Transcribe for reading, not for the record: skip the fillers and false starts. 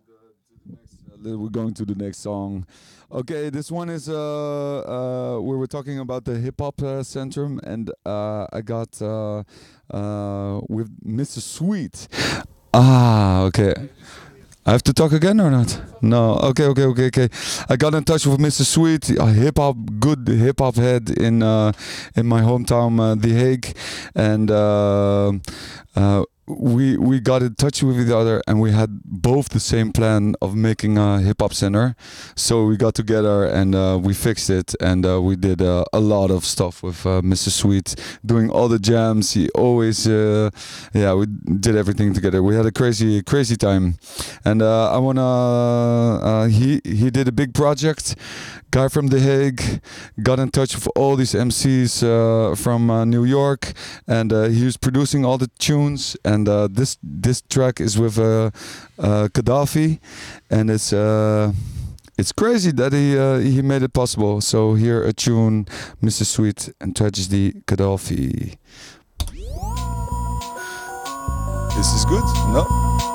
We're going to the next song. Okay, this one is we were talking about the hip hop centrum, and I got with Mr. Sweet. Ah, okay. I have to talk again or not? No. Okay, okay, okay, okay. I got in touch with Mr. Sweet, a hip hop, good hip hop head in my hometown, The Hague, and we got in touch with each other, and we had both the same plan of making a hip hop center. So we got together and we fixed it, and we did a lot of stuff with Mr. Sweet, doing all the jams. He always, yeah, we did everything together. We had a crazy, crazy time, and I wanna. He did a big project. Guy from The Hague got in touch with all these MCs from New York, and he was producing all the tunes. And this track is with Gaddafi, and it's crazy that he made it possible. So here a tune, Mr. Sweet and Tragedy Gaddafi. This is good? No?